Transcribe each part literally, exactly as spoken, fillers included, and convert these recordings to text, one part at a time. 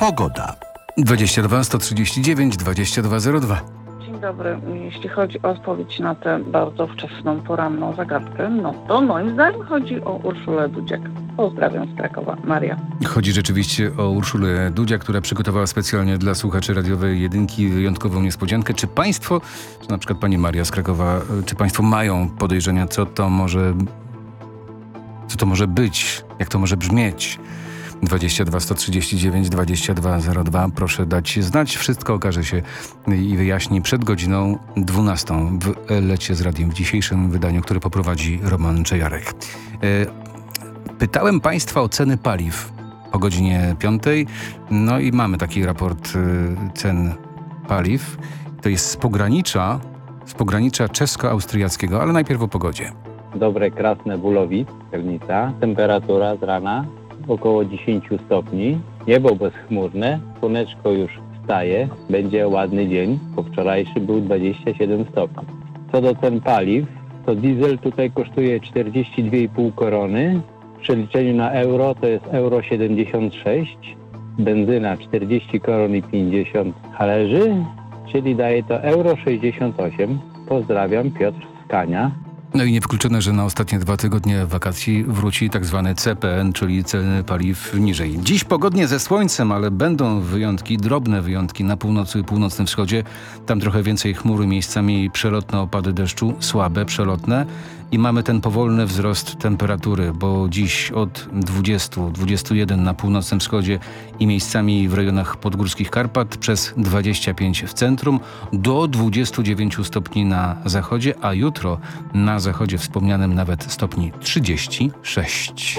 Pogoda. dwadzieścia dwa sto trzydzieści dziewięć dwadzieścia dwa zero dwa. Dzień dobry. Jeśli chodzi o odpowiedź na tę bardzo wczesną, poranną zagadkę, no to moim zdaniem chodzi o Urszulę Dudziak. Pozdrawiam z Krakowa. Maria. Chodzi rzeczywiście o Urszulę Dudziak, która przygotowała specjalnie dla słuchaczy radiowej jedynki wyjątkową niespodziankę. Czy państwo, czy na przykład pani Maria z Krakowa, czy państwo mają podejrzenia, co to może, co to może być, jak to może brzmieć? dwadzieścia dwa sto trzydzieści dziewięć dwadzieścia dwa zero dwa. Proszę dać znać. Wszystko okaże się i wyjaśni przed godziną dwunastą w Lecie z Radiem w dzisiejszym wydaniu, które poprowadzi Roman Czajarek. Pytałem państwa o ceny paliw po godzinie piątej. No i mamy taki raport cen paliw. To jest z pogranicza, z pogranicza czesko-austriackiego, ale najpierw o pogodzie. Dobre, krasne Bulowic, Kelnica. Temperatura z rana około dziesięć stopni. Niebo bezchmurne, słoneczko już wstaje. Będzie ładny dzień, bo wczorajszy był dwadzieścia siedem stopni. Co do cen paliw, to diesel tutaj kosztuje czterdzieści dwie i pół korony. W przeliczeniu na euro to jest euro siedemdziesiąt sześć. Benzyna czterdzieści koron i pięćdziesiąt hależy, czyli daje to euro sześćdziesiąt osiem. Pozdrawiam, Piotr z Kania. No i niewykluczone, że na ostatnie dwa tygodnie wakacji wróci tak zwany C P N, czyli ceny paliw niżej. Dziś pogodnie ze słońcem, ale będą wyjątki, drobne wyjątki na północy i północnym wschodzie. Tam trochę więcej chmury, miejscami przelotne opady deszczu, słabe, przelotne. I mamy ten powolny wzrost temperatury, bo dziś od dwudziestu, dwudziestu jeden na północnym wschodzie i miejscami w rejonach podgórskich Karpat, przez dwadzieścia pięć w centrum, do dwudziestu dziewięciu stopni na zachodzie, a jutro na zachodzie wspomnianym nawet stopni trzydzieści sześć.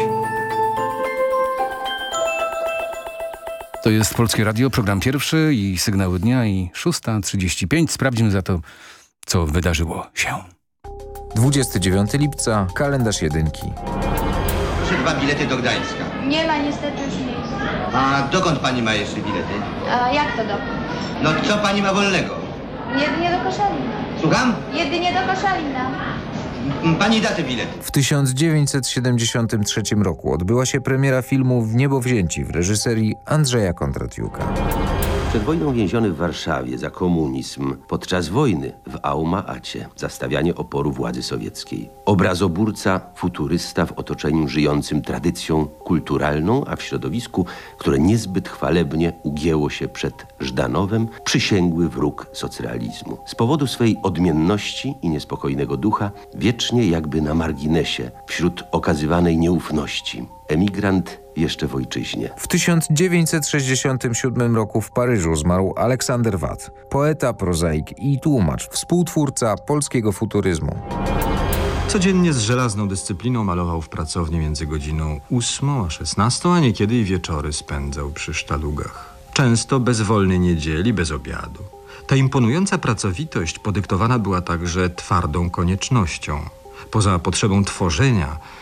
To jest Polskie Radio, program pierwszy i sygnały dnia i szósta trzydzieści pięć. Sprawdźmy za to, co wydarzyło się. dwudziestego dziewiątego lipca, kalendarz jedynki. Proszę dwa bilety do Gdańska. Nie ma niestety już miejsc. A dokąd pani ma jeszcze bilety? A jak to dokąd? No co pani ma wolnego? Jedynie do Koszalina. Słucham? Jedynie do Koszalina. M- Pani da te bilety. W tysiąc dziewięćset siedemdziesiątym trzecim roku odbyła się premiera filmu W niebo wzięci w reżyserii Andrzeja Kondratiuka. Przed wojną więziony w Warszawie za komunizm, podczas wojny w Auma-Acie za stawianie oporu władzy sowieckiej. Obrazoburca, futurysta w otoczeniu żyjącym tradycją kulturalną, a w środowisku, które niezbyt chwalebnie ugięło się przed Żdanowem, przysięgły wróg socrealizmu. Z powodu swej odmienności i niespokojnego ducha, wiecznie jakby na marginesie, wśród okazywanej nieufności. Emigrant jeszcze w ojczyźnie. W tysiąc dziewięćset sześćdziesiątym siódmym roku w Paryżu zmarł Aleksander Watt, poeta, prozaik i tłumacz, współtwórca polskiego futuryzmu. Codziennie z żelazną dyscypliną malował w pracowni między godziną ósmą a szesnastą, a niekiedy i wieczory spędzał przy sztalugach. Często bez wolnej niedzieli, bez obiadu. Ta imponująca pracowitość podyktowana była także twardą koniecznością. Poza potrzebą tworzenia